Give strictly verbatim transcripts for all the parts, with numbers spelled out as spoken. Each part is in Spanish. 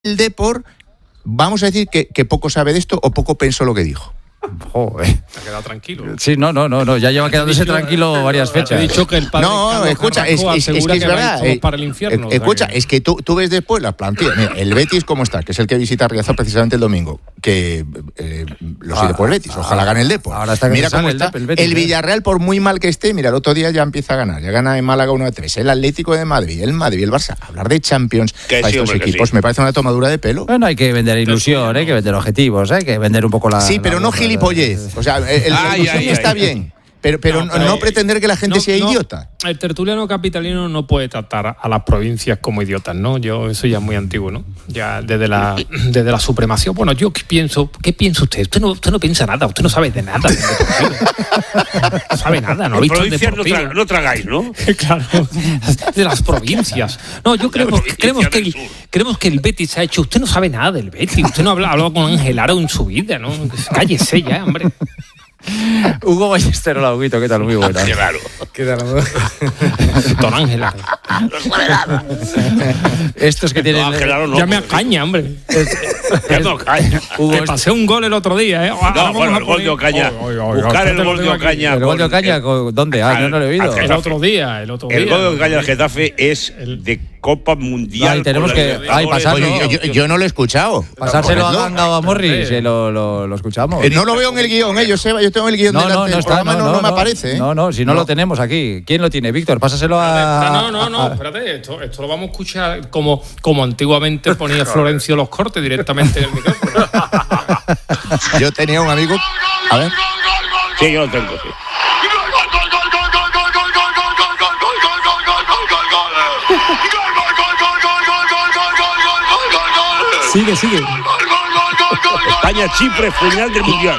el Depor, vamos a decir que, que poco sabe de esto o poco pensó lo que dijo. Joder. Se ha quedado tranquilo. Sí, no, no, no, no ya lleva quedándose tranquilo varias fechas. He dicho que el padre No, Carlos escucha, es, Carrasco es, es asegura que es verdad. vais todos para el infierno, Eh, escucha, o sea que... es que tú, tú ves después la plantilla. Mira, el Betis, ¿cómo está? Que es el que visita Riazor precisamente el domingo. Que eh, lo sigue por el Betis. Ojalá gane el Depor. Ahora está que mira cómo el está. Dep, el Betis, el Villarreal, por muy mal que esté, mira, el otro día ya empieza a ganar. Ya gana en Málaga uno a tres. El Atlético de Madrid, el Madrid, el Barça. Hablar de Champions Que para sí, estos hombre, que equipos sí. me parece una tomadura de pelo. Bueno, hay que vender ilusión, hay que vender objetivos, hay que vender un poco la... Sí, pero la, no la, gilipollez. O sea, el, la Ay, ilusión ay, está ay. bien. Pero, pero No, no, pero, no pretender que la gente no, sea no, idiota. El tertuliano capitalino no puede tratar a las provincias como idiotas, ¿no? Yo, eso ya es muy antiguo, ¿no? Ya desde la, desde la supremacía. Bueno, yo qué pienso, ¿qué piensa usted? Usted no, usted no piensa nada, usted no sabe de nada. del deportivo. No sabe nada, no ha En visto el provincias no, deportivo. tra- no tragáis, ¿no? Claro, de las provincias. No, yo creemos, provincias creemos, que del el, sur. creemos que el Betis ha hecho. Usted no sabe nada del Betis. Usted no ha hablado, hablado con Ángel Aro en su vida, ¿no? Cállese ya, hombre. Hugo Ballester, hola, Huguito, ¿qué tal? Muy buena. Qué raro. ¿Qué tal? Don Ángel Aro. Estos que tienen... No, Ángel Aro no. Ya me acaña, hombre. Ya no caña. Hugo, Que pasé un gol el otro día, ¿eh? Ahora No, vamos bueno, a el gol de poner- Ocaña. Oh, oh, oh, Buscar oh, el te lo gol de tengo aquí. Ocaña. ¿el gol de con- Ocaña con- dónde? Ah, no, no lo he oído. al El otro día, el otro día. El gol de Ocaña al Getafe es de Copa Mundial. Ay, tenemos con que- los ay, jugadores. pasarlo. Oye, yo, yo no lo he escuchado. Pasárselo a Ponedlo. Ganga o a Morris, eh, lo, lo, lo escuchamos. Eh, no lo veo en el guión, eh. Yo, sé, yo tengo el guión No, delante no, no del está, programa, no, no, no, me aparece, ¿eh? No, no, si no, No. lo tenemos aquí. ¿Quién lo tiene? Víctor, pásaselo a... No, no, no, a- espérate, esto, esto lo vamos a escuchar como, como antiguamente ponía Florencio los cortes directamente en el micrófono. Yo tenía un amigo. A ver. Sí, yo lo tengo, sí. Sigue, sigue. España-Chipre, final del Mundial.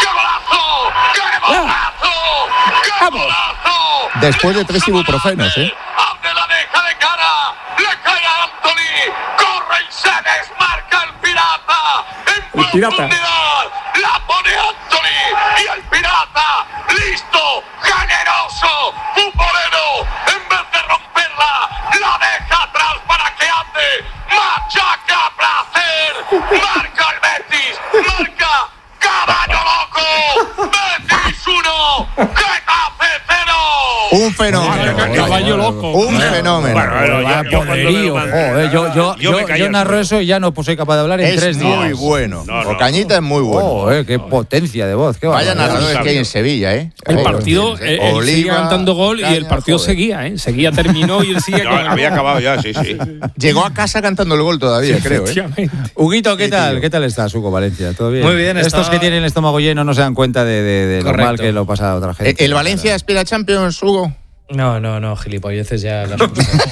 ¡Vamos! Después de tres ibuprofenos, ¿eh? Abre la deja de cara. Le cae a Anthony. Corre y se desmarca el pirata. En El pirata. profundidad. La pone Anthony. Y el pirata. Listo. Generoso. Futbolero. En vez de romperla, la deja atrás para que ande. Machaca a placer. Marca el Betis. Marca. Caballo loco. Betis uno. Getafe cero. Un fenómeno. Caballo loco. Un fenómeno. Bueno, bueno, yo- yo cuando Poderío, me lo joder, yo, yo, Yo me yo, caía yo al narro suelo. eso y ya no soy capaz de hablar en Es tres días. muy bueno. No, no. Ocañita es muy bueno. Joder, qué potencia de voz. Qué Vaya barbaridad. narradores que hay en Sevilla, ¿eh? El Ahí, partido, eh, él, él Oliva, seguía cantando gol y el Caña, partido joder. seguía, ¿eh? Seguía, terminó y él sigue No, con el había gol. acabado ya, sí, sí. Llegó a casa cantando el gol todavía, creo, ¿eh? Efectivamente. Huguito, ¿qué Sí, tal? tío. ¿Qué tal estás, Hugo Valencia? ¿Todo bien? Muy bien, Estos estaba- que tienen el estómago lleno no se dan cuenta de, de, de lo Correcto. mal que lo pasa a otra Eh, gente. ¿El Valencia aspira a Champions, Hugo? No, no, no, gilipolleces ya. Las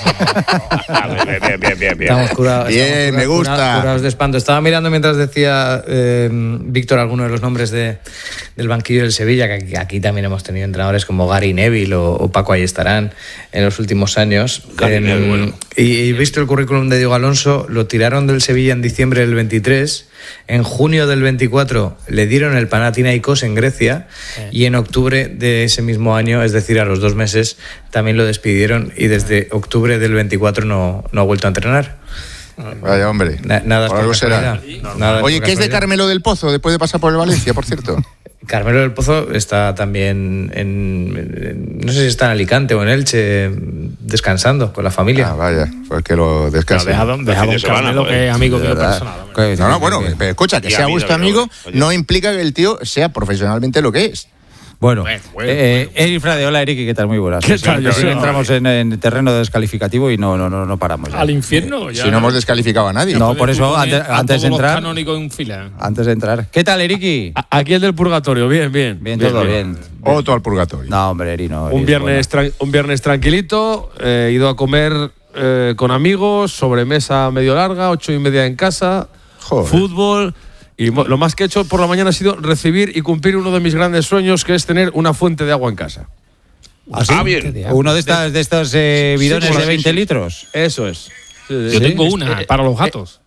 Ah, bien, bien, bien, bien, bien. Estamos curados. Bien, estamos me cura- gusta. cura- Curados de espanto. Estaba mirando mientras decía eh, Víctor algunos de los nombres de, del banquillo del Sevilla, que aquí, aquí también hemos tenido entrenadores como Gary Neville o, o Paco Ayestarán en los últimos años. Gary Em, Neville, bueno. y, y visto el currículum de Diego Alonso, lo tiraron del Sevilla en diciembre del veintitrés. En junio del veinticuatro le dieron el Panathinaikos en Grecia y en octubre de ese mismo año, es decir, a los dos meses, también lo despidieron y desde octubre del veinticuatro no, no ha vuelto a entrenar. Vaya, hombre. Na- nada es Por por algo será. casualidad. Nada es Oye, por ¿qué es de casualidad. Carmelo del Pozo después de pasar por el Valencia, por cierto? Carmelo del Pozo está también en, en- no sé si está en Alicante o en Elche, descansando con la familia. Ah, vaya, pues que lo Pero descanse. deja, don- deja fin de don semana, Carmelo, joder. que es amigo De mío verdad. personal. hombre. No, no, bueno, pero escucha, que Y a sea mí vuestro también, amigo oye. no implica que el tío sea profesionalmente lo que es. Bueno, Bueno, bueno, eh, Eric Frade, hola Eric, ¿qué tal? Muy buenas. ¿Qué Sí, tal, sí, yo sí, soy- entramos en, en terreno descalificativo y no, no, no, no paramos. ya. Al infierno. Ya. Si no hemos descalificado a nadie. No, Puedes por eso, tú poner antes- a antes de todos los entrar- canónicos en fila. Antes de entrar. ¿Qué tal, Eriki? Aquí el del purgatorio, bien, bien. Bien, todo bien. Otro al purgatorio. No, hombre, Eri, no. Eri Un es viernes, tran- un viernes tranquilito, eh, he ido a comer eh, con amigos, sobremesa medio larga, ocho y media en casa, Joder. fútbol. Y mo- lo más que he hecho por la mañana ha sido recibir y cumplir uno de mis grandes sueños, que es tener una fuente de agua en casa. buena. ¿Ah, sí? Ah, bien. Uno de, estas, de estos eh, bidones sí, de sí, veinte sí. litros. Eso es. Sí, sí, Yo sí. tengo una Eh, para los gatos.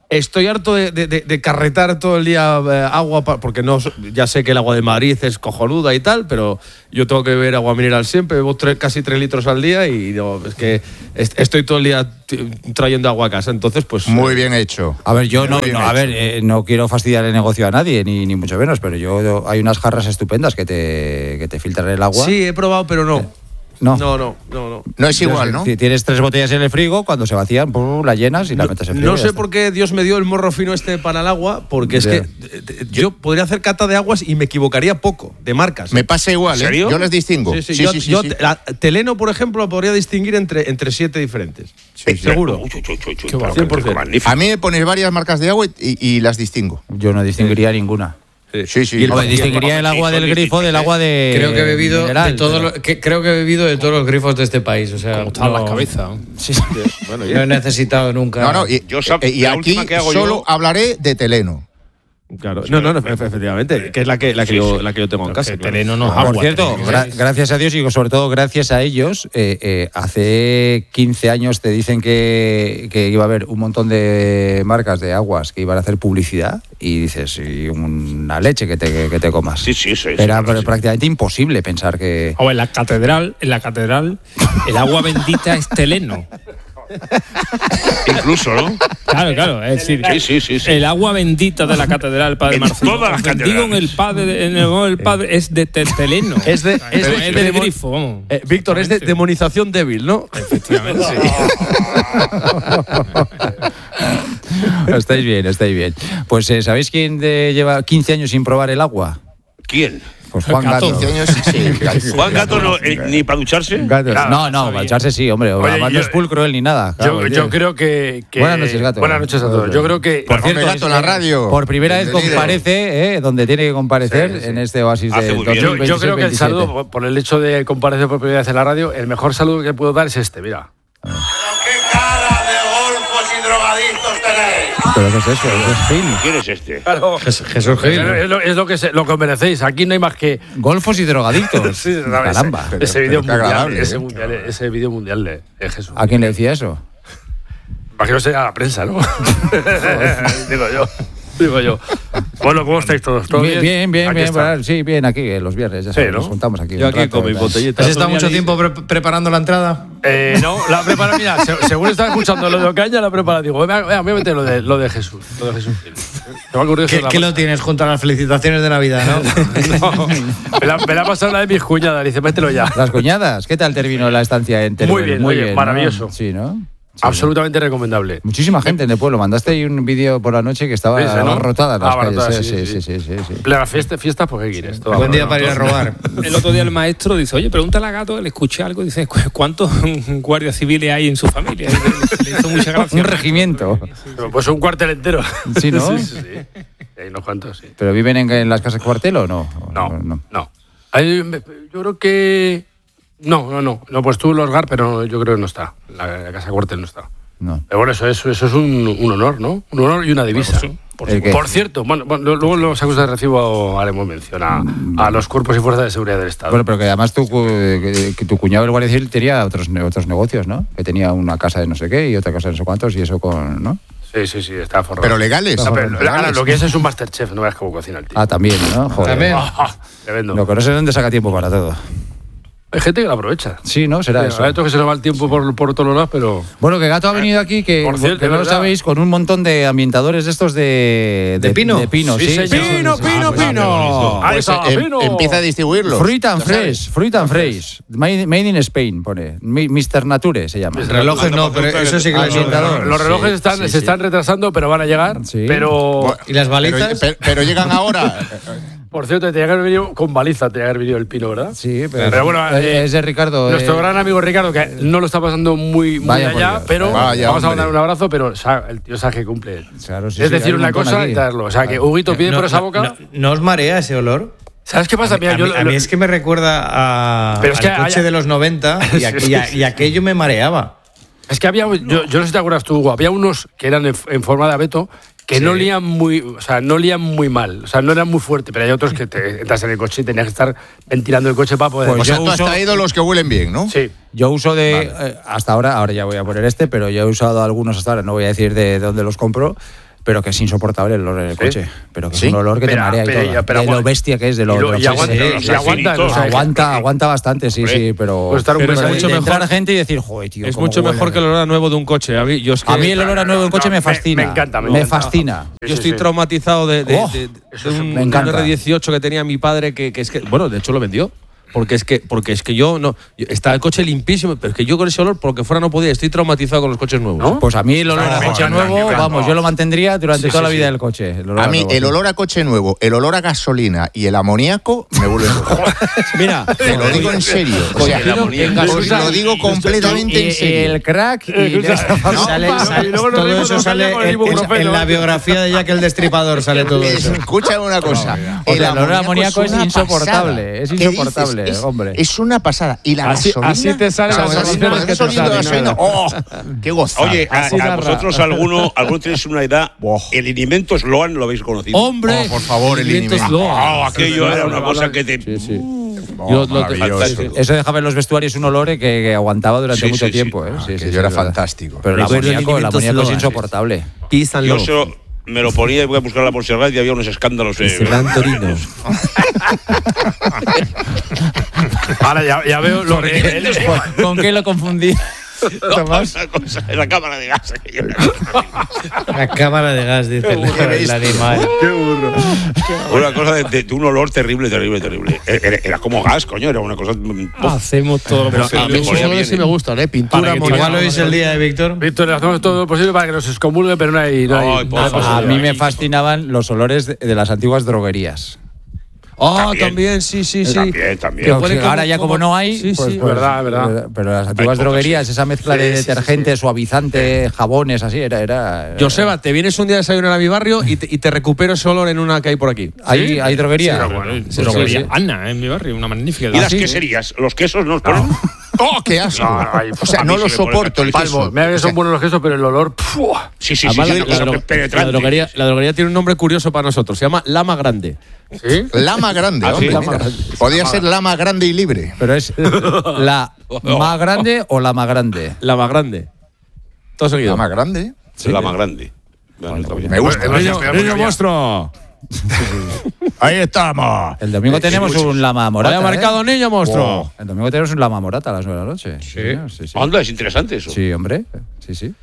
Estoy harto de, de, de, de carretar todo el día eh, agua, pa, porque no, ya sé que el agua de Madrid es cojonuda y tal, pero yo tengo que beber agua mineral siempre, bebo tre, casi tres litros al día y digo, es que est- estoy todo el día t- trayendo agua a casa, entonces pues... Muy bien hecho. A ver, yo no, Muy bien no, a hecho. ver, eh, no quiero fastidiar el negocio a nadie, ni, ni mucho menos, pero yo, yo- hay unas jarras estupendas que te, que te filtran el agua. Sí, he probado, pero no. No. No, no, no, no. No es igual, ¿no? Si tienes tres botellas en el frigo, cuando se vacían, pum, la llenas y la metes en el frigo. No y ya sé está. por qué Dios me dio el morro fino este para el agua, porque es Ya. que eh, eh, yo podría hacer cata de aguas y me equivocaría poco de marcas. Me pasa igual, ¿eh? ¿En serio? Yo les distingo. Sí, sí, Sí, yo, sí, sí, yo sí. te- la- Teleno, por ejemplo, podría distinguir entre, entre siete diferentes. Sí, seguro. Uy, uy, uy, uy, uy, Qué pero cien por ciento. qué magnífico. A mí me pones varias marcas de agua y, y las distingo. Yo no distinguiría ninguna. Sí, sí. Y el- Hombre, distinguiría el agua del grifo del agua de. Creo que he bebido mineral, de todos pero- los, que, creo que he bebido de todos los grifos de este país, o sea, Como están no, las cabezas. ¿no? Sí. Bueno, no he ya, necesitado nunca. No, no, y, Yo sab- eh, y la aquí última que hago solo yo- hablaré de Teleno. claro. No, no, no, efe- efectivamente, que es la que, la que, Sí, yo, sí. la que yo tengo en casa. Que claro. Teleno no es Por agua. cierto, Teleno gra- es- gracias a Dios y sobre todo gracias a ellos, eh, eh, hace quince años te dicen que, que iba a haber un montón de marcas de aguas que iban a hacer publicidad y dices, y una leche que te, que te comas. Sí, sí, sí, Era sí, sí. prácticamente imposible pensar que... O en la catedral, en la catedral, el agua bendita es Teleno. Incluso, ¿no? Claro, claro, es decir, Sí, sí, sí, sí. el agua bendita de la catedral Padre En Marcelo. todas las Os bendigo en el catedrales. padre, en el nombre del Padre, es de te- Teleno. Es de, es Pero de- es de del demo- grifo, vamos. eh, Víctor, es de demonización débil, ¿no? Efectivamente. Estáis bien, estáis bien. Pues eh, ¿sabéis quién de- lleva quince años sin probar el agua? ¿Quién? Pues Juan Gato. quince años, sí. Juan Gato no, eh, ni para ducharse. Gato. Claro, no, no, marcharse sí, hombre. Oye, Además no yo- es pulcro él ni nada. Claro, Yo, tío. yo creo que, que- Buenas noches, Gato. Buenas noches a todos. Yo creo que. Por Hombre, cierto, Gato, la radio. Por primera vez Bienvenido. comparece, ¿eh? Donde tiene que comparecer, Sí, sí. en este oasis Hace de muy bien. yo, dos mil yo creo que el veintisiete. saludo, por el hecho de comparecer por primera vez en la radio, el mejor saludo que puedo dar es este, mira. ¿Qué cara de golfos y drogadictos tenéis? ¿Pero qué es eso? ¿Eso es Gil? ¿Quién es este? Claro. Jes- Jesús Gil. Es lo, es lo que, se- lo que merecéis. Aquí no hay más que. Golfos y drogadictos. Sí, ¿sabes? Caramba. Pero- ese vídeo pero qué mundial, agradable, ese, ¿eh? mundial, ese vídeo mundial de, de Jesús. ¿A quién le decía eso? Imagino sea a la prensa, ¿no? Digo yo. Digo yo. Bueno, ¿cómo estáis todos? ¿Todo bien? Bien, bien, Aquí bien. está. bueno, sí, bien, aquí eh, los viernes. Ya Sí, sabes, ¿no? nos juntamos aquí. Yo un aquí rato, con mis tal. botellitas. ¿Has estado mucho tiempo pre- preparando la entrada? Eh, no, la prepara, mira, se- según estaba escuchando lo de Ocaña, la prepara, digo, venga, venga, voy a meter lo de, lo de Jesús. Lo de Jesús. Me ha ocurrido ¿Qué, eso qué la- lo tienes junto a las felicitaciones de Navidad, no? No, me la, me la ha pasado una de mis cuñadas, dice, mételo ya. Las cuñadas, ¿qué tal terminó la estancia en Teruel? Muy bien, oye, ¿no? maravilloso. Sí, ¿no? Sí, Absolutamente recomendable. Muchísima gente en el pueblo. Mandaste ahí un vídeo por la noche que estaba Sí, sí, ¿no? abarrotada en las Abarrotada, calles. sí, Sí, sí, sí, sí, sí, sí. Plena fiesta, fiesta, pues qué quieres. Todo Buen día bueno, para ir a todo. robar. El otro día el maestro dice, oye, pregúntale a Gato, le escuché algo, dice, "¿Cu- ¿cuántos guardias civiles hay en su familia? Y le, le hizo mucha gracia. Un regimiento. Pues un cuartel entero. Sí, ¿no? Sí, sí, sí. Hay unos cuantos, sí. ¿Pero viven en, en las casas cuartel o no? No, no. Hay- me- yo creo que... No, no, no. No, pues tú, Losgar, pero yo creo que no está. La, la casa cuartel no está. No. Pero bueno, eso, eso, eso es un, un honor, ¿no? Un honor y una divisa. Bueno, sí, por ¿El qué? Por cierto, bueno, bueno, luego en los actos de recibo haremos mención a, a los cuerpos y fuerzas de seguridad del Estado. Bueno, pero que además tu, cu- que- que tu cuñado el guardia civil tenía otros, ne- otros negocios, ¿no? Que tenía una casa de no sé qué y otra casa de no sé cuántos y eso con... ¿no? Sí, sí, sí, está forrado. Pero legales. No, pero, legales. ahora, lo que es es un Masterchef, no veas cómo cocina el tío. Ah, también, ¿no? Joder. También. Ah, tremendo. Lo que no sé dónde saca tiempo para todo. Hay gente que lo aprovecha. Sí, ¿no? Será Sí, eso. hay otros que se nos va el tiempo por, por todos lados, pero... Bueno, que Gato ha venido aquí, que, Por cierto, que no lo ¿verdad? sabéis, con un montón de ambientadores de estos de... ¿De pino? De pino, sí. Sí, señor. sí, sí, Pino, sí. pino, Ah, pues, pino. Ahí Pues, está, em- pino. empieza a distribuirlos. Fruit and Ya sabes. Fresh, Fruit and Fresh. Made, made in Spain, pone. Mi- mister Nature se llama. Relojes no, pero eso sí que lo Ambientador. Los relojes Sí, están, sí, se sí. están retrasando, pero van a llegar. Sí. Pero, Bueno, ¿Y las balizas? Pero, pero- pero llegan ahora. por cierto, tenía que haber venido con baliza, tenía que haber venido el pino, ¿verdad? Sí, pero, Pero bueno, es- eh, es de Ricardo. Nuestro eh, gran amigo Ricardo, que no lo está pasando muy, muy Vaya por allá, Dios, pero vaya vamos a hombre. mandar un abrazo, pero o sea, el tío sabe que cumple. Claro, sí, es sí, hay decir, un una montón cosa aquí. y darlo. O sea, que Huguito pide No, por esa no, boca. No, ¿no os marea ese olor? ¿Sabes qué pasa? A mí, Mira, a yo mí- lo- a mí lo- es que me recuerda a, Pero es al que coche hay- de los noventa y, Sí, aqu- sí, y a- sí. y aquello me mareaba. Es que había, yo, yo no sé si te acuerdas tú, Hugo, había unos que eran en, en forma de abeto que no lían muy, o sea, no lían muy mal, o sea, no eran muy fuertes, pero hay otros que te entras en el coche y tenías que estar ventilando el coche para poder. Pues O sea, yo tú has uso- traído los que huelen bien, ¿no? sí. Yo uso de. eh, hasta ahora, ahora ya voy a poner este, pero yo he usado algunos hasta ahora, no voy a decir de dónde los compro. pero que es insoportable el olor en el ¿Sí? coche. Pero que ¿Sí? es un olor que Pero- te marea y pero- todo. pero de lo aguanta. bestia que es, de lo, Y lo- de lo y que aguanta, es. y Sí, aguanta, sí, o sea, aguanta, aguanta bastante, sí, Hombre, sí, pero... puede estar un pero mes de- ahí. mucho de entrar mejor- gente y decir, joder, tío, Es cómo mucho huele". mejor que el olor a nuevo de un coche. A mí, yo es que A mí el olor a nuevo de un coche no, me me- fascina. me encanta, me Me encanta. fascina. Sí, Yo estoy sí. traumatizado de, de, Oh, de- de eso un, es- me un encanta. R dieciocho que tenía mi padre que, que es que bueno, de hecho lo vendió. Porque es que porque es que yo no yo- está el coche limpísimo, pero es que yo con ese olor porque fuera no podía, estoy traumatizado con los coches nuevos. ¿No? Pues a mí el olor No, a me coche encanta, nuevo, me encanta. vamos, yo lo mantendría durante Sí, toda sí, la vida sí. del coche. el olor A mí nuevo, el sí. olor a coche nuevo, el olor a gasolina y el amoníaco me vuelven loco. Mira, Te lo digo en serio. O sea, el amoníaco. os lo digo completamente Y- en serio. El crack y Escucha, no, Sale- no, sale- y luego nos todo reímos eso de sale España con el en, en- ibuprofeno. en la biografía de Jack el Destripador, sale todo eso. Escúchame una cosa. O sea, el olor a amoníaco es una insoportable, pasada. es ¿Qué dices? insoportable, Es- hombre. Es una pasada. Y la Así- gasolina. así te salen o sea, las gasolina, oraciones que te gasolina, salen, gasolina. nada. ¡Oh! ¡Qué gozada! Oye, a, Así a narra. vosotros alguno, alguno tenéis una edad, Buah. el Inimentos Sloan lo habéis conocido. hombre, Oh, por favor, el Alimentos Inimentos. Loa. Ah, aquello era una cosa que te... Sí, sí. Oh, Yo lo- maravilloso. sí, sí. Eso dejaba en los vestuarios un olor que, que aguantaba durante Sí, mucho sí, sí. tiempo. ¿eh? Ah, Sí, que sí, yo sí, era es verdad. fantástico. Pero el Recuerdo amoníaco, el alimentos amoníaco es Loa. insoportable. Peace and Yo love. se lo- me lo ponía y voy a buscar la Montserrat y había unos escándalos. eh, Serán Torino. Ahora ya, ya veo lo que él es. ¿Con qué lo confundí? Tomás? Una cosa, es la cámara de gas. aquello. La cámara de gas, dice el, el animal. Una cosa de, de- de un olor terrible, terrible, terrible. Era, era como gas, coño, era una cosa... Hacemos todo lo Pero posible. a mí esos ponía olores bien, sí ¿eh? me gustan, ¿eh? Pintura, Para que amoníaco. Igual hoy es el día de Víctor. Víctor, hacemos todo lo posible para que nos excomulgue, pero no hay. No hay Ay, por nada favor. A posible. mí me fascinaban los olores de, de las antiguas droguerías. Ah, También. también, sí, sí, sí. También, también. Pero pone que como- ahora ya como no hay, Sí, pues, sí. pues, Verdad, verdad. Pero las antiguas pocas, droguerías, sí. esa mezcla de Sí, sí, sí, detergente, suavizante, jabones, así, era... era Joseba, te vienes un día a desayunar a mi barrio y te, y te recupero ese olor en una que hay por aquí. ¿Hay, ¿Hay droguería? Pero bueno, Sí, droguería sí, sí. Ana, en mi barrio, una magnífica. ¿Y las sí? queserías? ¿Los quesos nos ponen? ¡Oh, qué asco! No, no, hay- O sea, a no mí lo se me pone soporto el cachorro. queso. Mira que O sea, son buenos los quesos, pero el olor. ¡pua! Sí, sí, sí, Además, sí, la, o sea, la dro- penetrante. la droguería, la droguería tiene un nombre curioso para nosotros. Se llama Lama Grande. ¿Sí? Lama grande, Ah, sí, hombre. lama mira. grande. Podría ser lama grande y libre. Pero es la más grande o la más grande. Lama Grande. Todo seguido. Lama grande. La más grande. Bueno, está bien. Me gusta. Niño, niño monstruo. Ahí estamos. El domingo tenemos un lama morata. Vaya marcado, ¿eh? niño monstruo. El domingo tenemos un lama morata a las nueve de la noche. Sí, sí, sí. Anda, es interesante eso. Sí, hombre. Sí, sí.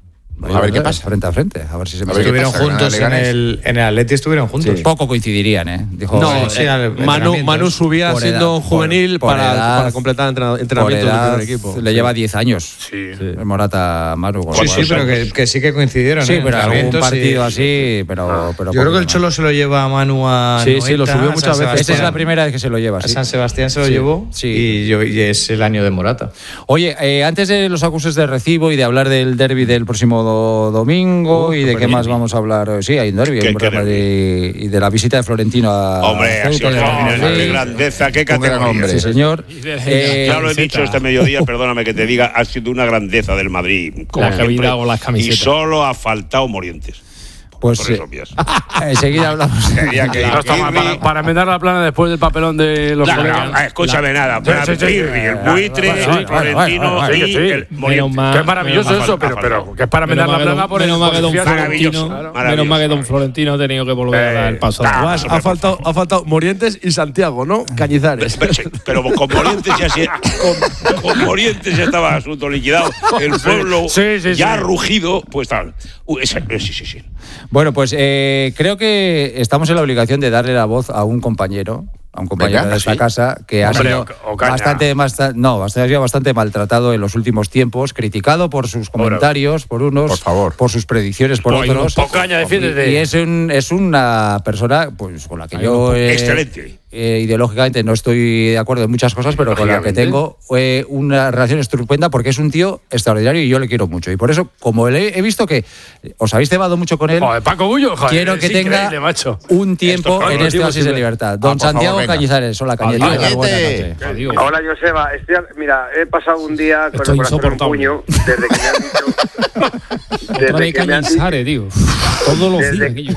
A ver qué pasa. Frente a frente. A ver si se me A ver qué Estuvieron pasa, juntos en Leganés. el, en el Atleti, estuvieron juntos. Poco coincidirían, ¿eh? Dijo, No, eh, sí, al- Manu, entrenamientos. Manu subía Por siendo edad, un juvenil por- por para, edad, para completar entrena- por entrenamiento del edad, primer equipo. le Sí. lleva diez años. Sí. Morata Manu. con Sí, lo sí, cual- pero que, que sí que coincidieron. Sí, ¿eh? pero algún Entrenamientos y- partido así, pero, pero Yo creo poco que el más. Cholo se lo lleva a Manu a. Sí, sí, lo Noeta, subió a muchas San veces. Esta es la Sebastián. primera vez que se lo lleva, A sí. San Sebastián se lo Sí, llevó sí. Y, yo- y es el año de Morata. Oye, eh, antes de los acuses de recibo y de hablar del derbi del próximo do- domingo y de qué más vamos a hablar. eh, Sí, hay un derbi ¿Qué- un qué Real Madrid, derbi? y de la visita de Florentino a Hombre, ha sido Ceuta, de la extraordinario. Madrid. Qué grandeza, qué Un gran categoría. hombre. Sí, señor. Eh, Ya lo he camiseta. dicho este mediodía, perdóname que te diga, ha sido una grandeza del Madrid. Como La que siempre. habéis dado las Y camisetas. solo ha faltado Morientes. pues Por eh, eso, obvias. enseguida hablamos. Tenía que ir. No está mal, para, para enmendar la plana después del papelón de los No, no, colegas. ah, escúchame nada. Sí, sí, sí. Pirri, el buitre, Bueno, el bueno, Florentino bueno, bueno, y sí, el Menos Morientes. mal- Que es maravilloso menos eso, mal, pero, ha pero faltado. que es para enmendar la Menos mal que plaga don- por el menos mal que don por fiar- Maravilloso. Florentino, Maravilloso. menos mal que don Florentino ha tenido que volver a dar el paso. Eh, Además, ha faltado, ha faltado Morientes y Santiago, ¿no? Cañizares. Pero, sí, pero con Morientes ya se- con, con Morientes ya estaba el asunto liquidado. El pueblo sí, sí, ya sí. rugido, pues tal. Uy, ese- eh, sí, sí, sí. Bueno, pues eh, creo que estamos en la obligación de darle la voz a un compañero, a un compañero Venga, de esta sí. casa que ha Hombre, sido o- Ocaña. bastante más, no, bastante, ha sido bastante maltratado en los últimos tiempos, criticado por sus comentarios, por unos, Por favor. por sus predicciones, por Ay, otros. Ocaña, defiéndete. Y, y es un, es una persona, pues, con la que Ay, yo no, eh, excelente. eh, ideológicamente no estoy de acuerdo en muchas cosas, pero con la que Lógicamente. tengo eh, una relación estupenda porque es un tío extraordinario y yo le quiero mucho. Y por eso, como le he visto que os habéis cebado mucho con él, Joder, Paco Bullo, joder, quiero es que tenga increíble, macho. un tiempo Esto es en claro, este tío, oasis sí, de sí. libertad. Don Ah, por favor, Santiago venga. Cañizares, hola Cañete. Cañete. buenas noches. Adiós. Hola Joseba, Estoy al- mira, he pasado un día con Esto el es corazón en insoportable. puño desde que me han dicho, Otra desde vez que me han dicho, Cañizares, tío. Todos los Desde- días. aquello.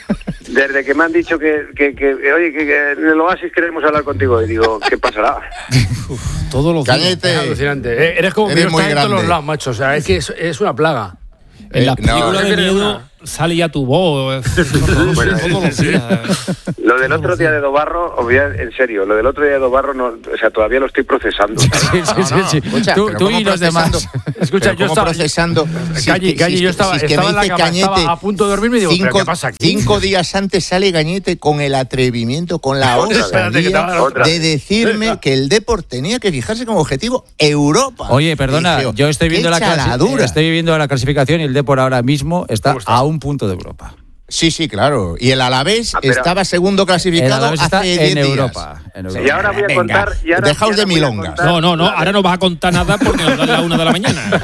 desde que me han dicho que, que, que, oye, que, que en el Oasis queremos hablar contigo y digo, ¿qué pasará? Todos los días. Es Cañete. alucinante. Eh, Eres como Eres que muy está en todos grande. los lados, macho. O sea, es que es, es una plaga. En las Eh, no. películas de No, miedo, sale ya tu voz. Bueno, todos los días. Lo del otro día de Dobarro, obvia- en serio, lo del otro día de Dobarro, no, o sea, todavía lo estoy procesando. Sí, sí, sí, sí. Escucha, Tú, pero tú ¿cómo y los procesando? demás. Escucha, Pero yo ¿cómo estaba procesando? Si Calle, es que- Calle, si yo es que- estaba, si es que estaba en me la dice cama, Cañete, estaba a punto de dormirme y digo, cinco, ¿pero qué pasa aquí? cinco días antes sale Cañete con el atrevimiento, con la Otra vez. Espérate, que te va a dar osadía otra. de decirme que el Depor tenía que fijarse como objetivo Europa. Oye, perdona, Dije, yo estoy qué viendo, la clasi- chaladura. estoy viendo la clasificación y el Depor ahora mismo está ¿Cómo está? a un punto de Europa. Sí, sí, claro. Y el Alavés Ah, pero- estaba segundo El clasificado Alavés hace está diez en días. Europa, en Europa. Y ahora voy a Venga, contar. Y ahora, dejaos y ahora de voy a milongas. contar- No, no, no, ahora no vas a contar nada porque nos dan la una de la mañana.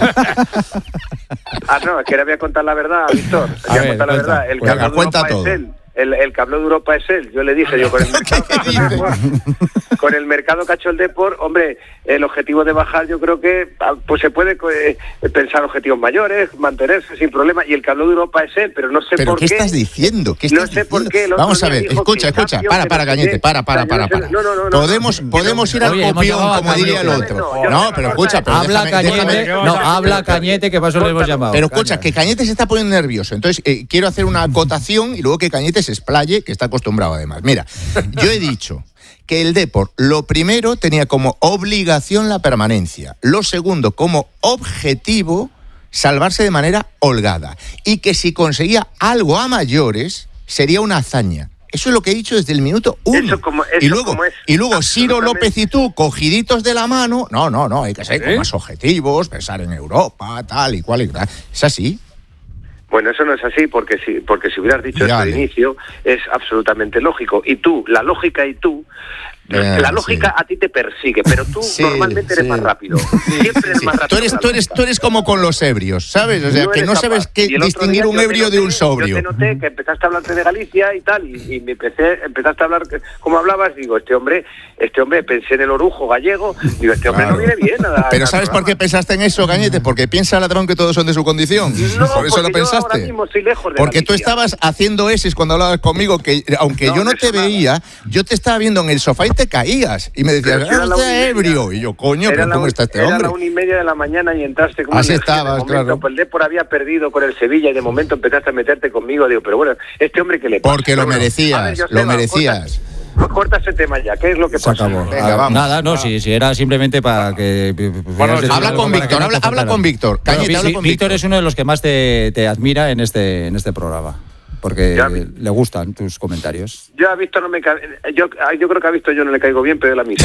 Ah, no, es que ahora voy a contar la verdad, Víctor. A Voy a, ver, contar la cuenta, verdad. El que venga, habló de cuenta Europa todo. es él. El, el que habló de Europa es él. Yo le dije, yo con el mercado que ha hecho el Depor, con el mercado que ha hecho el Depor, hombre, el objetivo de bajar, yo creo que ah, pues se puede eh, pensar objetivos mayores, mantenerse sin problema. Y el que habló de Europa es él, pero no sé ¿Pero por qué qué. estás diciendo? ¿Qué No estás sé por diciendo? qué el otro Vamos a día ver, dijo escucha, que escucha, Champions, para, que para, no sé Cañete, qué. para, O para, sea, yo para, no sé- para. no, no, no, no. Podemos, podemos ir al Oye, hemos copión, llamado a como diría el Cañete. otro. No, No, pero escucha, pero Habla déjame- Cañete, déjame- no, habla Cañete, que para eso le hemos llamado. Pero escucha, Calla. que Cañete se está poniendo nervioso. Entonces, eh, quiero hacer una acotación y luego que Cañete se explaye, que está acostumbrado además. Mira, yo he dicho que el Depor, lo primero, tenía como obligación la permanencia. Lo segundo, como objetivo, salvarse de manera holgada. Y que si conseguía algo a mayores, sería una hazaña. Eso es lo que he dicho desde el minuto uno. Eso como- eso y luego, como es y luego Ciro absolutamente- López y tú, cogiditos de la mano. No, no, no, hay que ser con ¿Eh? más objetivos, pensar en Europa, tal y cual y tal. Es así. Bueno, eso no es así, porque si, porque si hubieras dicho Ya, esto de vale. inicio, es absolutamente lógico. Y tú, la lógica y tú, Eh, la lógica sí. a ti te persigue, pero tú Sí, normalmente eres sí. más rápido. Siempre eres Sí. más rápido. Tú eres, que la tú, eres, lógica. tú eres como con los ebrios, ¿sabes? O sea, que eres no sabes capaz. qué Y el otro distinguir día un yo te ebrio de noté- un sobrio. Yo te noté que empezaste a hablarte de Galicia y tal, y, y me empecé, empezaste a hablar, que- como hablabas, digo, este hombre, este hombre, pensé en el orujo gallego, digo, este hombre Claro. no viene bien. Nada, Pero ¿sabes por qué pensaste en eso, Cañete? Porque piensa el ladrón que todos son de su condición. No, por eso lo porque yo ahora pensaste. mismo estoy lejos de Porque tú Galicia. estabas haciendo eses cuando hablabas conmigo, que aunque No, yo no de te eso nada. veía, yo te estaba viendo en el sofá y te caías. Y me decías, Pero si era ah, la usted una y es media. ebrio. Y yo, coño, Era pero la ¿cómo un- está este Era hombre? la una y media de la mañana y entraste con Así una energía. estabas, De momento, claro. pues el Depor había perdido con el Sevilla y de momento empezaste a meterte conmigo. Digo, pero bueno, este hombre que le pasa. Porque lo Pero bueno, merecías, a ver, lo Joseba, merecías. Corta, corta ese tema ya. ¿Qué es lo que Se pasa? acabó. Venga, Ah, vamos. Nada, no, si, si era simplemente para que. Bueno, decir habla algo con para Víctor, que no te habla- habla faltara. con Víctor. Bueno, Cañete, habla sí, con Víctor Víctor. es uno de los que más te, te admira en este, en este programa. Porque Ya. le gustan tus comentarios. Yo a Víctor no me ca- yo, yo creo que a Víctor yo no le caigo bien, pero él a mí sí.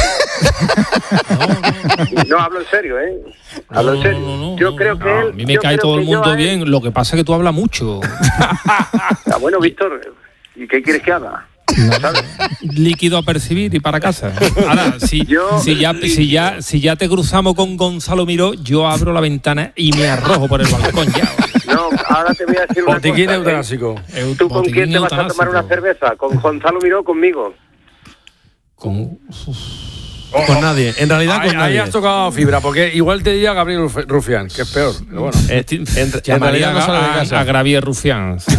No, hablo en serio, ¿eh? Hablo en serio. No, no, no, yo no, creo no. que él... A mí me yo cae creo todo el que yo mundo a él- bien, lo que pasa es que tú hablas mucho. Ah, bueno, Víctor, ¿y qué quieres que haga? ¿Sabes? Líquido a percibir y para casa. Ahora, si, Yo- si, ya, si, ya, si ya te cruzamos con Gonzalo Miró, yo abro la ventana y me arrojo por el balcón ya. No, ahora te voy a decir una Botiquín cosa. ¿eh? eutanasico. ¿Tú con quién te vas a tomar una cerveza? ¿Con Gonzalo Miró o conmigo? Con... Con nadie. En realidad, Ahí, con ahí nadie. has tocado fibra, porque igual te diría Gabriel Ruf- Rufián, que es peor. Pero bueno. Eh, en, en Llamaría realidad no sale de a, casa. a Gravier Rufián. Sí.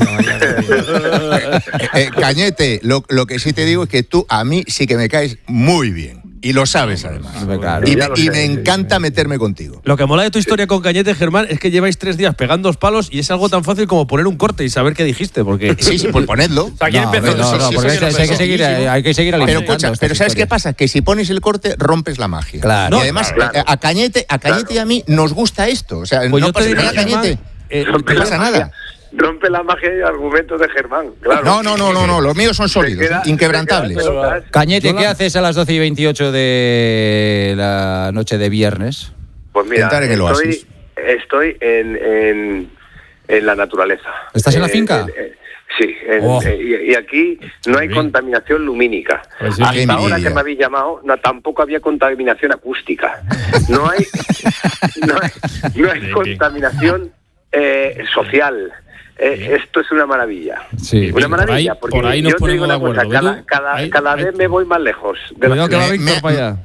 Eh, eh, Cañete, lo, lo que sí te digo es que tú a mí sí que me caes muy bien. Y lo sabes además. Claro. Y me, Ya lo y sé, me sí, encanta meterme contigo. Lo que mola de tu historia con Cañete, Germán, es que lleváis tres días pegando palos y es algo tan fácil como poner un corte y saber qué dijiste, porque... Sí, sí, pues ponedlo. O sea, ¿quién No, empezó? no, Sí, no, sí, porque sí, hay, que- sí, hay que sí, seguir, sí. hay que seguir Pero alimentando escucha, estas pero ¿sabes qué historias. pasa? Que si pones el corte, rompes la magia. Claro. Y además, Claro. eh, a Cañete, a Cañete y a mí nos gusta esto. O sea, Pues no yo te pasa diría, nada, Cañete. Germán, eh, no pasa nada. Rompe la magia y argumentos de Germán, claro. No, no, no, no, no. Los míos son Se sólidos, queda- se inquebrantables. quedan pelotas. Cañete, Yo la- ¿qué haces a las doce y veintiocho de la noche de viernes? Pues mira, Entrar en el estoy, oasis. estoy en, en, en la naturaleza. ¿Estás en la Eh, finca? en- en- sí, en- Oh. eh, y, y aquí no hay bien. contaminación lumínica. Pues sí, Hasta qué ahora envidia. que me habéis llamado, no, tampoco había contaminación acústica. No hay, no hay, no hay Bien, bien. contaminación eh, social. Eh, esto es una maravilla. Sí. Una Por maravilla, ahí- porque por ahí nos yo te digo ponemos una de cosa, acuerdo. cada, ¿Ves tú? cada, Ahí- cada ahí- vez me voy más lejos. De la Cuidado que va Me- Víctor me- para allá.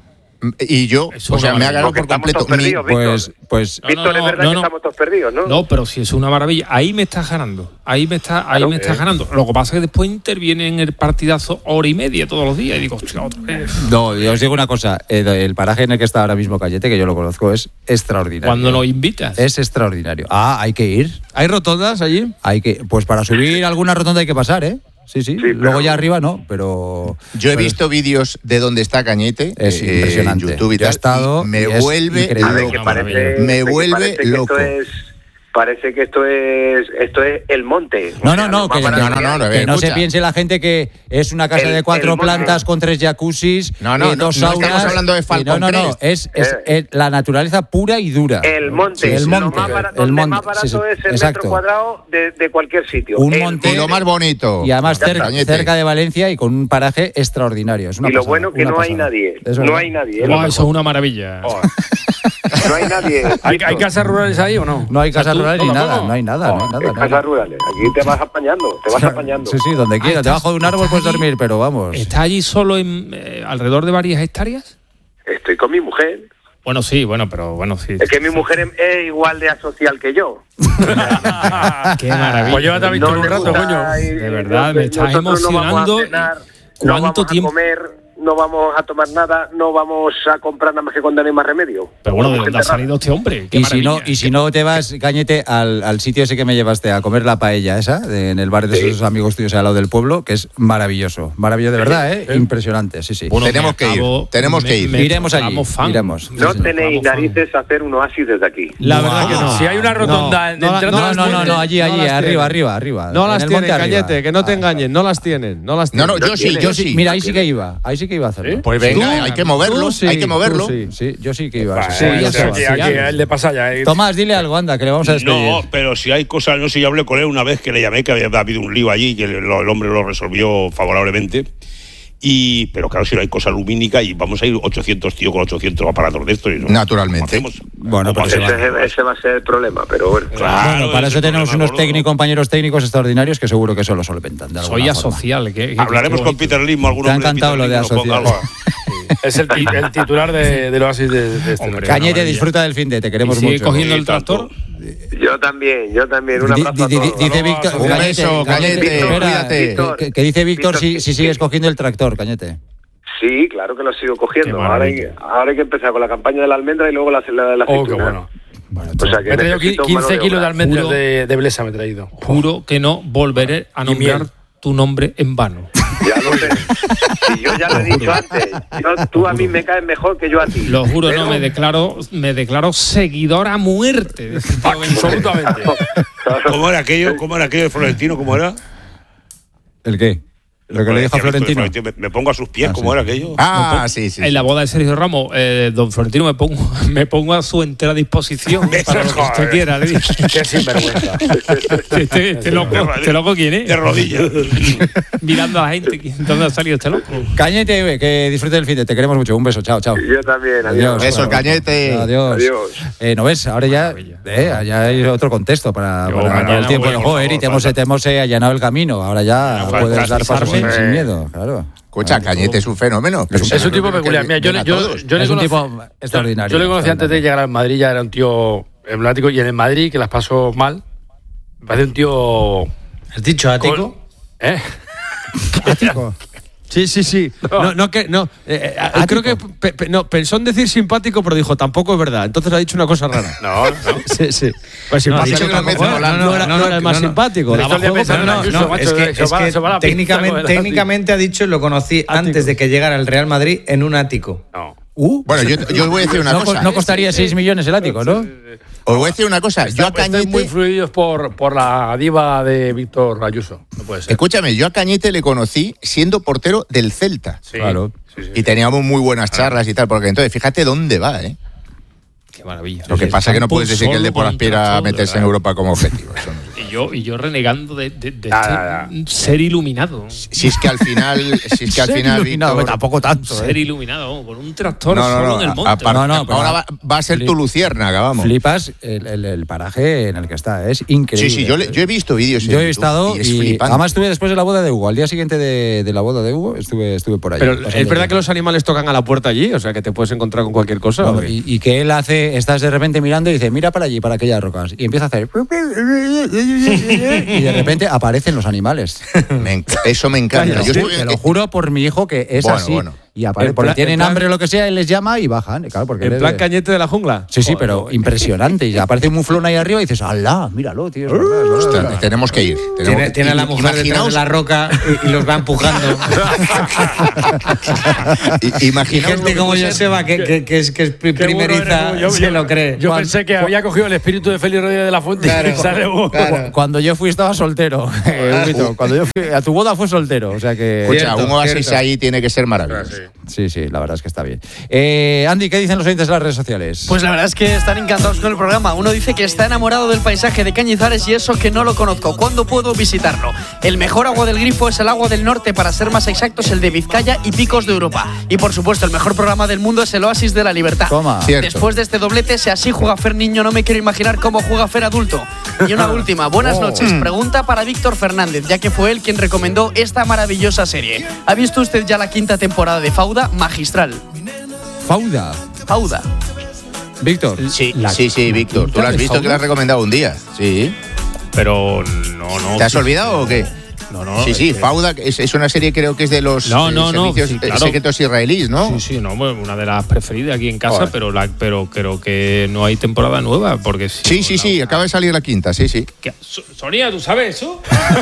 Y yo, Eso o sea, no me ha vale, ganado porque por estamos completo. todos Mi- perdidos, Víctor. Pues, pues No, Víctor, no, es verdad no, que no. estamos todos perdidos, ¿no? No, pero si es una maravilla, ahí me estás ganando. Ahí me está, ahí Claro, me estás eh. ganando. Lo que pasa es que después interviene en el partidazo hora y media todos los días y digo, hostia, otra vez. no, yo os digo una cosa, el, el paraje en el que está ahora mismo Cañete, que yo lo conozco, es extraordinario. Cuando nos invitas. Es extraordinario. Ah, hay que ir. ¿Hay rotondas allí? Hay que, pues para subir alguna rotonda hay que pasar, ¿eh? Sí, sí. pero- Luego ya arriba no, pero. Yo he pero visto vídeos de donde está Cañete Es eh, impresionante. en YouTube y Yo he tal, estado y me y es vuelve increíble. A ver, loco. que Una parece, maravilla. Me que vuelve parece que loco. Esto es, parece que esto es, esto es el monte. O No, sea, no, no, lo que, más que- barato no, no, no, que hay. que no se escucha. piense la gente que es una casa El- de cuatro el monte. plantas con tres jacuzzis, No, no, eh, no, dos no saunas. estamos hablando de y Falcon No, no, no, Crest. es, es, Eh. es la naturaleza pura y dura. El monte, Sí, el lo monte, más barato, el donde monte, más barato sí, sí, es el exacto. metro cuadrado de, de cualquier sitio. Un El monte- Y lo más bonito. Y además Ya cerca, está, Cañete. cerca de Valencia y con un paraje extraordinario. Es una Y lo pasada, bueno que una no hay pasada. nadie. Es No verdad. hay nadie. es lo Buah, mejor. eso es una maravilla. No hay nadie. ¿Hay, Víctor. ¿Hay casas rurales ahí o no? No hay casas tú- rurales no, ni no, nada, no. no hay nada, no hay nada. En no hay casas rurales. Aquí te vas apañando, te vas nada. apañando. Sí, sí, donde quieras. Debajo de un árbol puedes dormir, pero vamos. ¿Está allí solo en, eh, alrededor de varias hectáreas? Estoy con mi mujer. Bueno, sí, bueno, pero bueno, sí. Es que mi mujer es- es igual de asocial que yo. Qué maravilla. Pues llévate a Víctor No un le rato, gusta coño. ir- De verdad, me estás nosotros no emocionando. vamos a cenar, ¿Cuánto no vamos tiempo? a comer, no vamos a tomar nada, no vamos a comprar nada más que cuando no hay más remedio. Pero bueno, ¿de Como dónde ha gente rara. salido este hombre? Qué Y si, no, maravilla. y si no te vas, Cañete, al, al sitio ese que me llevaste a comer la paella esa, de- en el bar de esos amigos tuyos al lado del pueblo, que es maravilloso. Maravilloso, de verdad, ¿eh? Impresionante, sí, sí. Bueno, Tenemos me que ir, acabo- tenemos que ir. me Iremos allí, proclamo fan. iremos. No Sí, sí. tenéis Vamos, narices a hacer un oasis desde aquí. La verdad que no. Si hay una rotonda No, no, entrando No, al no, no, monte- no, allí, No allí, las arriba, tienen. arriba, arriba. No en las el tienen, monte arriba. Cañete, que no te engañen, no las tienen, no las No, tienen. no, yo sí, yo sí. Mira, ahí sí que iba, ahí sí que iba a hacerlo. Pues venga, hay que moverlo, Tú sí, hay que moverlo. tú sí. Sí, yo sí que iba. Vale, sí, yo aquí, sí. aquí, aquí, el de Pasaya. eh. Tomás, dile algo, anda, que le vamos a despedir. No, pero si hay cosas, no sé, yo hablé con él una vez que le llamé, que había habido un lío allí, que el, el hombre lo resolvió favorablemente. Y, pero claro, si no hay cosa lumínica y vamos a ir ochocientos tíos con ochocientos aparatos de estos. y no- Naturalmente. ¿cómo hacemos? Bueno, ¿Cómo pero se hacemos? Ese, ese va a ser el problema, pero bueno. Claro, Bueno, para ese eso tenemos problema, unos gordo. técnicos, compañeros técnicos extraordinarios que seguro que eso lo solventan. de alguna Soy forma. asocial. que- que- Hablaremos que- con Peter Lim, algún Te ha hombre de encantado Peter lo de Lim que nos ponga asocial. algo. Es el, ti- el titular de, del Oasis de, de este. Hombre, Cañete, maravilla. disfruta del fin de, te queremos ¿Y sigue mucho. cogiendo el Sí, tanto. tractor? Yo también, yo también. Un Di- abrazo a di- di- todos. Dice Vamos, Víctor, un Cañete, beso, Cañete, espera, cuídate. Víctor, que, que dice Víctor si, Víctor, si que- sigues que- cogiendo el tractor, Cañete. Sí, claro que lo sigo cogiendo. Qué Ahora hay, maravilla. ahora hay que empezar con la campaña de la almendra y luego la, la de la Oh, qué aceituna. bueno. O sea que Me he traído necesito qui- mano quince kilos de obra. almendras Juro. de, de Blesa, me he traído. Juro que no volveré a Y nombrar miel. tu nombre en vano. Ya lo sé. Y yo ya lo he dicho antes. Yo- tú a mí me caes mejor que yo a ti. Lo juro, Pero- no, me declaro, me declaro seguidor a muerte. de este tío Benítez. Absolutamente. ¿Cómo era aquello? ¿Cómo era aquello de Florentino? ¿Cómo era? ¿El qué? Lo que le dijo a Florentino. Me, me pongo a sus pies, Ah, ¿cómo sí. era aquello? Ah, sí, sí. En la boda de Sergio Ramos, eh, don Florentino, me pongo, me pongo a su entera disposición para lo que usted Joder. quiera. Le dije. Qué sinvergüenza. Este, este loco, este loco, ¿quién es? De rodillas. Mirando a la gente, ¿quién- ¿dónde ha salido este loco? Cañete, que disfrute del fin de, te queremos mucho. Un beso, chao, chao. Yo también. Adiós. Beso, Cañete. Adiós. Adiós. Eh, ¿No ves? Ahora ya, eh, ya hay otro contexto para, Yo, para mañana todo el tiempo. voy, por Joder, favor, y te hemos, falta. te hemos eh, allanado el camino. Ahora ya No, puedes falta dar pasos sin, pisarme. sin miedo. Claro. Escucha, Cañete es un fenómeno. pero Es un tipo que peculiar. Mira, yo, ven a le- yo, todos. yo le Es un conocí- tipo extraordinario. Yo le conocí antes de llegar a Madrid, ya era un tío emblemático. Y en el Madrid, que las pasó mal, me parece un tío. ¿Has dicho ático? con- ¿Eh? Ático. Sí, sí, sí. No, no, que, no. eh, eh, creo que pe- pe- no, pensó en decir simpático, pero dijo tampoco es verdad. Entonces ha dicho una cosa rara. No, no. Sí, sí. Pues No, ha simpático dicho que tampoco no, era, no, no, era, no, no era el no, más no. simpático. Le Daba estoy juego, pensando pero en no. Ayuso, No, macho, es que, se es va- que se va la pizza técnicamente, con el ático. técnicamente ha dicho lo conocí antes de que llegara al Real Madrid en un ático. No. Uh, Bueno, yo, yo os voy a decir una no, cosa. no costaría seis millones el ático, ¿no? Os voy a decir una cosa. Yo a Estáis Cañete. muy influidos por, por la diva de Víctor Ayuso. No puede ser. Escúchame, yo a Cañete le conocí siendo portero del Celta. Sí, Claro. sí, sí. Y teníamos muy buenas charlas y tal, porque entonces fíjate dónde va, ¿eh? Qué maravilla. Lo que pasa es que no Campo puedes decir que el solo Depor contra aspira a todo, meterse en ¿verdad? Europa como objetivo. Eso no es. Y yo, y yo renegando de, de, de Ah, este ser iluminado. Si es que al final, si es que al Ser final, iluminado, Víctor, tampoco tanto, Ser ¿eh? iluminado, con un tractor no, no, solo no, en el monte. aparte, No, no, pero- ahora va, va a ser Flip- tu luciérnaga, vamos. Flipas el, el- el paraje en el que está, es increíble. Sí, sí, yo, le- yo he visto vídeos en Yo he YouTube estado y es y flipante. además estuve después de la boda de Hugo. Al día siguiente de, de la boda de Hugo estuve, estuve por allí. Pero pasando es verdad el que los animales tocan a la puerta allí, o sea que te puedes encontrar con cualquier cosa. No, ¿o qué? y, y que él hace, estás de repente mirando y dice, mira para allí, para aquellas rocas. Y empieza a hacer. Y de repente aparecen los animales. Me enc- eso me encanta. Te lo, Yo ju- estuve- te lo juro por mi hijo que es Bueno, así. bueno. Y apare- En porque plan- tienen en plan- hambre o lo que sea, él les llama y bajan. Claro, porque él En es plan de- Cañete de la jungla. Sí, sí, pero impresionante. Y aparece un muflón ahí arriba y dices, ¡alá! Míralo, tío. es verdad, es verdad, es Ostras, verdad". tenemos que ir. tenemos Tiene, que- tiene a la i- mujer detrás de imaginaos, la roca y, y los va empujando. i- Y imaginaos lo gente que como puede ser- Joseba, que, que, que es, que es pri- Qué bueno primeriza, eres, yo- se yo- lo cree. Yo Juan- pensé que había cogido el espíritu de Félix Rodríguez de la Fuente Claro, y sale Hugo. claro. Cuando yo fui estaba soltero. eh, Huguito. Cuando yo fui, a tu boda fue soltero. O sea que. Escucha, Cierto, un oasis cierto. ahí tiene que ser maravilloso. Sí, sí, la verdad es que está bien. Eh, Andy, ¿qué dicen los oyentes en las redes sociales? Pues la verdad es que están encantados con el programa. Uno dice que está enamorado del paisaje de Cañizares y eso que no lo conozco. ¿Cuándo puedo visitarlo? El mejor agua del grifo es el agua del norte, para ser más exactos, el de Vizcaya y Picos de Europa. Y por supuesto, el mejor programa del mundo es el Oasis de la Libertad. Toma. Cierto. Después de este doblete, si así juega Fer niño, no me quiero imaginar cómo juega Fer adulto. Y una última, buenas noches. Pregunta para Víctor Fernández, ya que fue él quien recomendó esta maravillosa serie. ¿Ha visto usted ya la quinta temporada de Fauda? Magistral. Fauda. Fauda. Víctor. Sí, sí, sí, Víctor. Tú lo has visto que lo has recomendado un día. Sí. Pero no, no. ¿Te has olvidado o qué? No, no. Sí, sí, es que- Fauda es, es una serie, creo que es de los No, eh, no, no, servicios sí, eh, claro. secretos israelíes, ¿no? Sí, sí, no, bueno, una de las preferidas aquí en casa, Joder. pero la, pero creo que no hay temporada nueva, porque si Sí, no, sí, la- sí, acaba de salir la quinta, sí, sí. ¿Qué? So- Sonia, ¿tú sabes eso?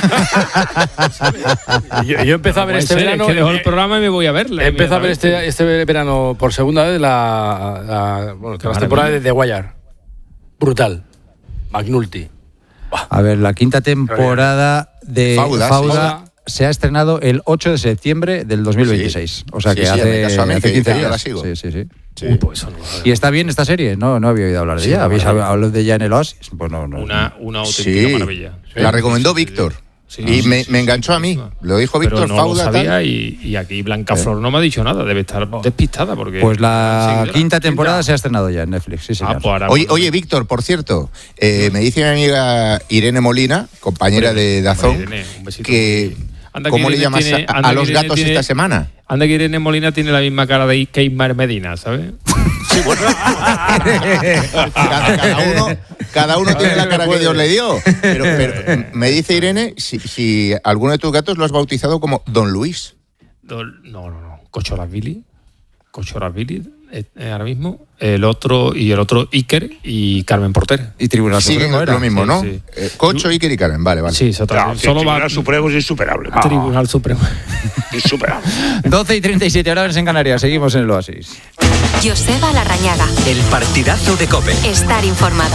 Yo, yo empecé a ver Puede este ser, verano. es que dejo eh, el programa y me voy a verla. Empecé a ver este, este verano por segunda vez la, la, bueno, la temporada de The Wire. Brutal. McNulty. A ver, la quinta temporada de Fauda, Fauda, sí. Fauda. se ha estrenado el ocho de septiembre del dos mil veintiséis. O sea Sí, que sí, hace, hazme caso a mí, hace que- quince que yo la días. sigo. Sí, sí, sí. Sí. Uy, pues eso no lo sabía. ¿Y está bien esta serie? No, no había oído hablar de Sí, ella. una ¿Habéis maravilla. hablado de ella en el Oasis? Pues no, no. Una, una auténtica Sí, maravilla. la recomendó Sí, sí, Víctor. sí. Y Sí, me, sí, me sí, enganchó sí, a mí. sí. Lo dijo Pero Víctor, no Fauda, lo sabía tal. y, y aquí Blanca Flor no me ha dicho nada. Debe estar despistada porque... Pues la Sí, quinta la temporada quinta. se ha estrenado ya en Netflix, sí, señor. Ah, pues ahora, Oye, bueno, oye, Víctor, por cierto, eh, me dice mi amiga Irene Molina, compañera Hombre, de hombre, Dazón, Irene, un besito. que Anda que ¿cómo le Irene llamas tiene- a, a anda que los Irene gatos tiene- esta semana? Anda que Irene Molina tiene la misma cara de Keimar Medina, ¿sabes? Sí, bueno. cada, cada uno, cada uno tiene la cara que Dios le dio. Pero, pero me dice Irene si, si alguno de tus gatos lo has bautizado como Don Luis. Do- No, no, no. Cochoras Billy. Cochoras Billy, eh, eh, ahora mismo. El otro, y el otro Iker y Carmen Porter. Y Tribunal Sí, Supremo es era. lo mismo, Sí, ¿no? sí. Eh, Cocho, Iker y Karen, vale, vale. Sí, eso Claro, también. que el Solo va Tribunal Supremo es insuperable. Tribunal Supremo. Insuperable. doce y treinta y siete horas en Canarias. Seguimos en el Oasis. Joseba Larrañaga. El partidazo de COPE. Estar informado.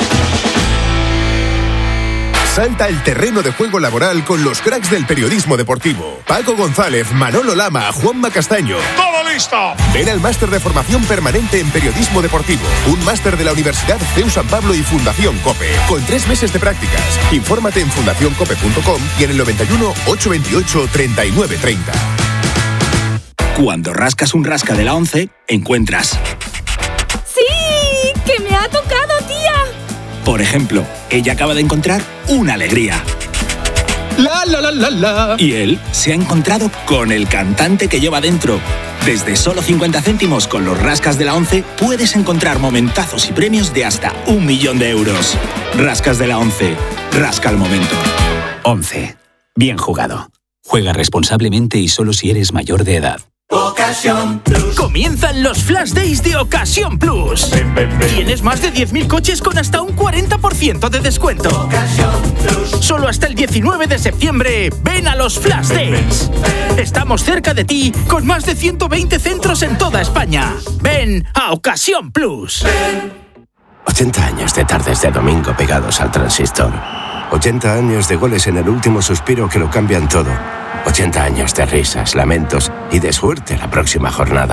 Salta al terreno de juego laboral con los cracks del periodismo deportivo. Paco González, Manolo Lama, Juanma Castaño. ¡Todo listo! Ven al máster de formación permanente en periodismo deportivo. Un máster de la Universidad C E U San Pablo y Fundación COPE. Con tres meses de prácticas. Infórmate en fundación cope punto com y en el noventa y uno, ochocientos veintiocho, treinta y nueve treinta. Cuando rascas un rasca de la once, encuentras, ¡Sí! ¡Que me ha tocado, tía! por ejemplo, ella acaba de encontrar una alegría. La la la la la. Y él se ha encontrado con el cantante que lleva dentro. Desde solo cincuenta céntimos con los rascas de la once puedes encontrar momentazos y premios de hasta un millón de euros. Rascas de la once. Rasca el momento. once. Bien jugado. Juega responsablemente y solo si eres mayor de edad. Ocasión Plus. Comienzan los Flash Days de Ocasión Plus. Ven, ven, ven. Tienes más de diez mil coches con hasta un cuarenta por ciento de descuento. Ocasión Plus. Solo hasta el diecinueve de septiembre, ven a los Flash Days. Estamos cerca de ti con más de ciento veinte centros en toda España. Ven a Ocasión Plus. ochenta años de tardes de domingo pegados al transistor. ochenta años de goles en el último suspiro que lo cambian todo. ochenta años de risas, lamentos y de suerte la próxima jornada.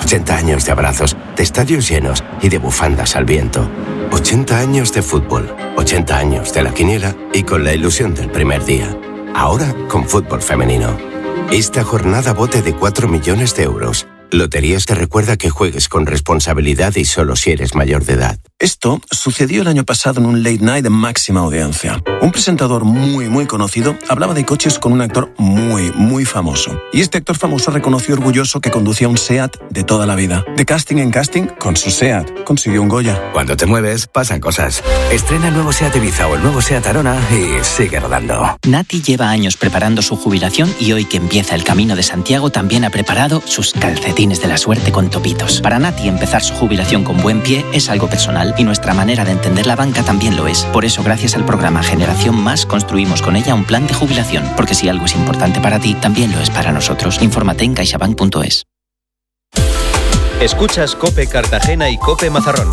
ochenta años de abrazos, de estadios llenos y de bufandas al viento. ochenta años de fútbol, ochenta años de la quiniela y con la ilusión del primer día. Ahora con fútbol femenino. Esta jornada bote de cuatro millones de euros. Loterías te recuerda que juegues con responsabilidad y solo si eres mayor de edad. Esto sucedió el año pasado en un late night de máxima audiencia. Un presentador muy, muy conocido hablaba de coches con un actor muy, muy famoso. Y este actor famoso reconoció orgulloso que conducía un SEAT de toda la vida. De casting en casting, con su SEAT consiguió un Goya. Cuando te mueves, pasan cosas. Estrena el nuevo SEAT Ibiza o el nuevo SEAT Arona y sigue rodando. Nati lleva años preparando su jubilación y hoy que empieza el Camino de Santiago también ha preparado sus calcetines de la suerte con topitos. Para Nati, empezar su jubilación con buen pie es algo personal y nuestra manera de entender la banca también lo es. Por eso, gracias al programa Generación Más, construimos con ella un plan de jubilación. Porque si algo es importante para ti, también lo es para nosotros. Infórmate en caixabank punto es. Escuchas COPE Cartagena y COPE Mazarrón.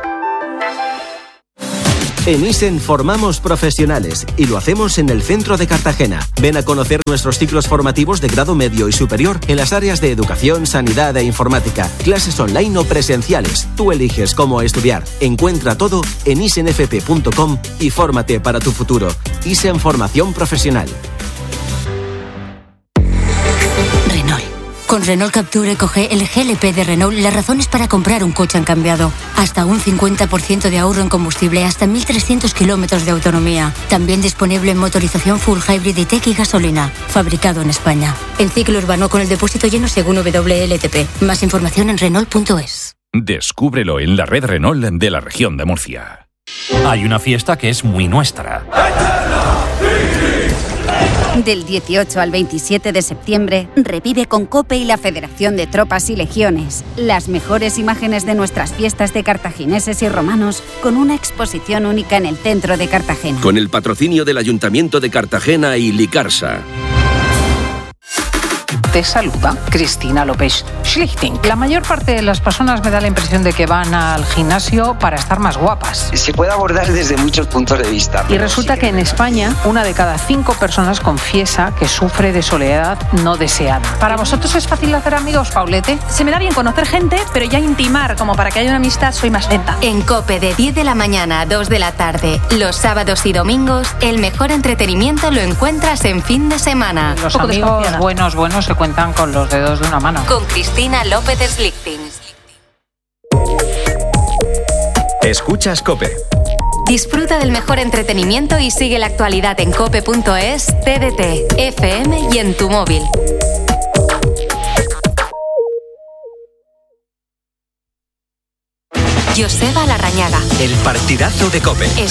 En Isen formamos profesionales y lo hacemos en el centro de Cartagena. Ven a conocer nuestros ciclos formativos de grado medio y superior en las áreas de educación, sanidad e informática. Clases online o presenciales. Tú eliges cómo estudiar. Encuentra todo en isen f p punto com y fórmate para tu futuro. Isen Formación Profesional. Con Renault Captur EcoG, el G L P de Renault, las razones para comprar un coche han cambiado. Hasta un cincuenta por ciento de ahorro en combustible, hasta mil trescientos kilómetros de autonomía. También disponible en motorización full hybrid y tech y gasolina. Fabricado en España. El ciclo urbano con el depósito lleno según W L T P. Más información en Renault punto es. Descúbrelo en la red Renault de la región de Murcia. Hay una fiesta que es muy nuestra. Del dieciocho al veintisiete de septiembre, revive con COPE y la Federación de Tropas y Legiones las mejores imágenes de nuestras fiestas de cartagineses y romanos con una exposición única en el centro de Cartagena. Con el patrocinio del Ayuntamiento de Cartagena y Licarsa. Te saluda Cristina López Schlichting. La mayor parte de las personas me da la impresión de que van al gimnasio para estar más guapas. Se puede abordar desde muchos puntos de vista. Y resulta que en España una de cada cinco personas confiesa que sufre de soledad no deseada. ¿Para vosotros es fácil hacer amigos, Paulete? Se me da bien conocer gente, pero ya intimar como para que haya una amistad soy más lenta. En COPE de diez de la mañana a dos de la tarde, los sábados y domingos, el mejor entretenimiento lo encuentras en fin de semana. Los amigos buenos, buenos se cuentan con los dedos de una mano. Con Cristina López Slichting. Escuchas COPE. Disfruta del mejor entretenimiento y sigue la actualidad en cope punto es, T D T, F M y en tu móvil. Joseba Larrañaga. El partidazo de COPE. Es